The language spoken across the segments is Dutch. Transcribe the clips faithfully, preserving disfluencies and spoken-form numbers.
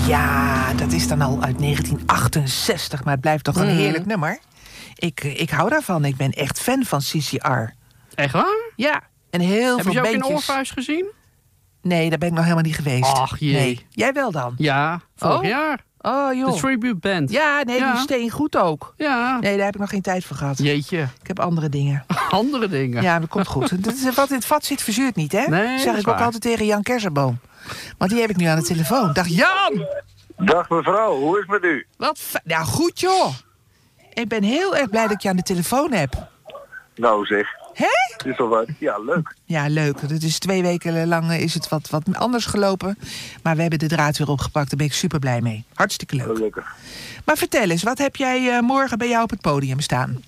Ja, dat is dan al uit negentien achtenzestig, maar het blijft toch een Mm. heerlijk nummer. Ik, ik hou daarvan. Ik ben echt fan van C C R. Echt waar? Ja, en heel Heb veel je ook in bandjes. Oorvuis gezien? Nee, daar ben ik nog helemaal niet geweest. Ach, jee. Nee. Jij wel dan? Ja, vorig Oh? jaar. Oh, joh. De tribute band. Ja, nee, Ja. die steen goed ook. Ja. Nee, daar heb ik nog geen tijd voor gehad. Jeetje. Ik heb andere dingen. Andere dingen. Ja, dat komt goed. Dat is, wat in het vat zit, verzuurt niet, hè? Nee, Dat dat zeg is ik ook waar. altijd tegen Jan Kersenboom. Want die heb ik nu aan de telefoon. Dag Jan! Dag mevrouw, hoe is het met u? Wat fi- Nou, goed joh. Ik ben heel erg blij dat ik je aan de telefoon heb. Nou zeg, Hè? het is al wat. Ja, leuk. Ja, leuk. Het is twee weken lang eh, is het wat, wat anders gelopen. Maar we hebben de draad weer opgepakt. Daar ben ik super blij mee. Hartstikke leuk. Gelukkig. Maar vertel eens, wat heb jij eh, morgen bij jou op het podium staan?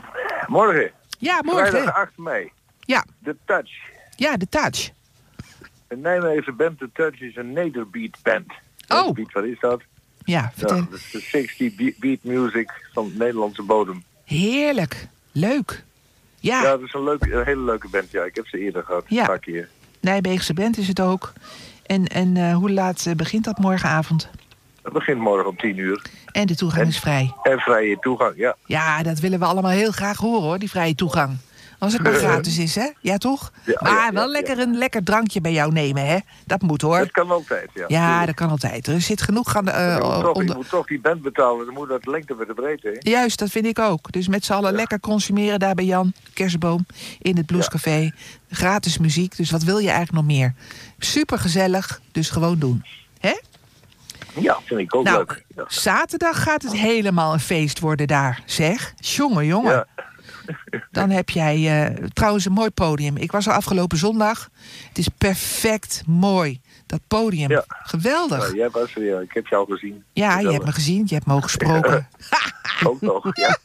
Morgen, Ja, morgen. vrijdag acht mei, Ja, The Touch. ja, de touch. Een Nijmeegse band, The Touch, is een nederbeat band. Oh. Nederbeat, wat is dat? Ja, vertel. Ja, dat is de zestig beat, beat music van de Nederlandse bodem. Heerlijk. Leuk. Ja, Ja, dat is een, leuke, een hele leuke band. Ja, ik heb ze eerder gehad. Ja. Een paar keer. Nijmeegse band is het ook. En, en eh, hoe laat eh, begint dat morgenavond? Het begint morgen om tien uur. En de toegang En- is vrij. En vrije toegang, ja. Ja, dat willen we allemaal heel graag horen hoor, die vrije toegang. Als het maar gratis is, hè? Ja, toch? Ja, maar ja, wel ja, lekker een lekker drankje bij jou nemen, hè? Dat moet hoor. Dat kan altijd, ja. Ja, dat kan altijd. Er zit genoeg aan de, eh, je, moet toch, je onder... moet toch die band betalen. Dan moet dat lengte met de breedte, hè? Juist, dat vind ik ook. Dus met z'n allen lekker consumeren daar bij Jan Kersenboom in het Bluescafé. Gratis muziek, dus wat wil je eigenlijk nog meer? Super gezellig, dus gewoon doen. Hè? Ja, vind ik ook Nou, leuk. Ja. zaterdag gaat het helemaal een feest worden daar, zeg. Jongen, jongen. Ja. Dan heb jij eh, trouwens een mooi podium. Ik was er afgelopen zondag. Het is perfect mooi. Dat podium. Ja. Geweldig. Ja, jij was er, ja. Ik heb jou gezien. Ja, je hebt me gezien. Je hebt me ook gesproken. Ook nog, ja.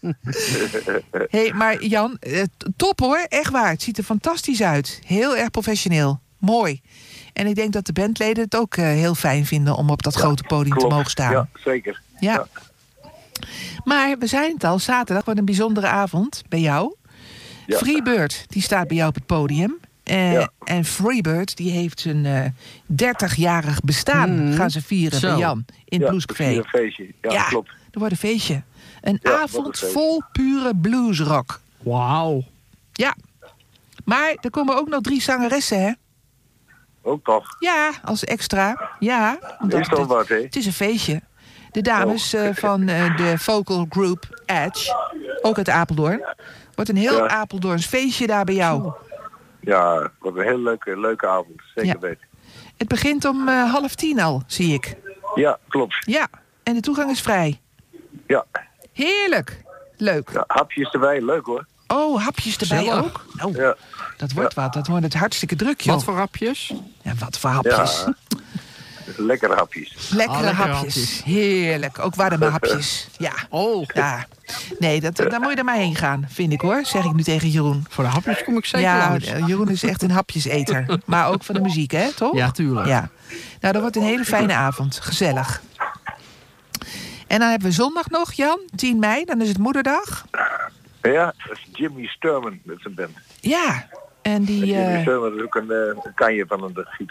Hé, maar Jan, eh, t- top hoor. Echt waar. Het ziet er fantastisch uit. Heel erg professioneel. Mooi. En ik denk dat de bandleden het ook eh, heel fijn vinden om op dat grote podium Klopt. te mogen staan. Ja, zeker. Ja. Ja. Maar we zijn het al, zaterdag wordt een bijzondere avond bij jou. Ja. Freebird, die staat bij jou op het podium. Eh, Ja. En Freebird, die heeft zijn eh dertig-jarig bestaan. Mm. Gaan ze vieren Zo. bij Jan in het Ja, Bluescafé. Een feestje. Ja, klopt. er wordt een feestje. Een Ja, wordt avond een feest. vol pure bluesrock. Wauw. Ja. Maar er komen ook nog drie zangeressen, hè? Ook toch. Ja, als extra. Ja. omdat Is toch het, wat, hè? het is een feestje. De dames Oh. eh, van eh, de vocal group Edge, ook uit Apeldoorn. Wordt een heel Ja. Apeldoorns feestje daar bij jou. Ja, wat een heel leuke, leuke avond. Zeker Ja. weten. Het begint om eh, half tien al, zie ik. Ja, klopt. Ja, en de toegang is vrij. Ja. Heerlijk. Leuk. ja. Hapjes erbij, leuk hoor. Oh, hapjes erbij Gezellig. ook? Nou, Ja. dat wordt wat. Dat wordt het hartstikke druk, joh. Wat voor hapjes? Ja, wat voor hapjes. Ja. Lekkere hapjes. Lekkere Ah, lekkere hapjes. hapjes. Heerlijk. Ook warme hapjes. Ja. Oh, Ja. Nee, dat, daar moet je er maar heen gaan, vind ik hoor. Zeg ik nu tegen Jeroen. voor de hapjes kom ik zeker Ja, langs. eh, Jeroen is echt een hapjeseter. Maar ook van de muziek, hè, toch? Ja, tuurlijk. Ja. Nou, dat wordt een hele fijne avond. Gezellig. En dan hebben we zondag nog, Jan, tien mei. Dan is het moederdag. Ja, dat is Jimmy Sturman met zijn band. Ja. En die... Jimmy eh, Sturman is ook een, eh, een kanje van een